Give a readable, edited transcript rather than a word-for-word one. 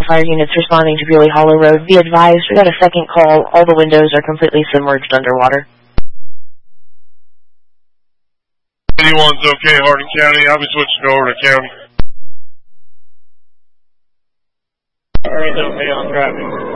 fire units responding to Greeley Hollow Road. Be advised, we got a second call. All the windows are completely submerged underwater. 81's okay, Hardin County. I'll be switching over to county. Alright, okay on traffic.